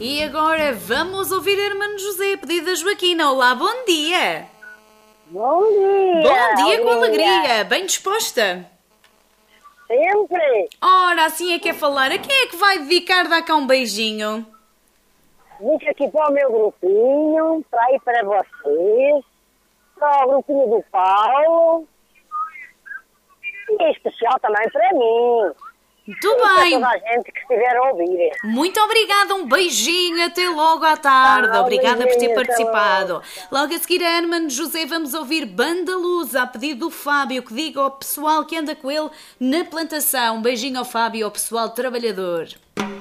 E agora vamos ouvir a irmã José a pedido da Joaquina. Olá, bom dia! Bom dia! Bom dia com alegria! Bem disposta? Sempre! Ora, assim é que é falar. A quem é que vai dedicar dar cá um beijinho? Vim aqui para o meu grupinho, para ir para vocês, para o grupinho do Paulo, e em especial também para mim. Muito E para bem! toda a gente que estiver a ouvir. Muito obrigada, um beijinho, até logo à tarde. Ah, Obrigada por ter beijinho, até participado. Logo a seguir a Hermano José vamos ouvir Banda Luz, a pedido do Fábio, que diga ao pessoal que anda com ele na plantação. Um beijinho ao Fábio, ao pessoal trabalhador.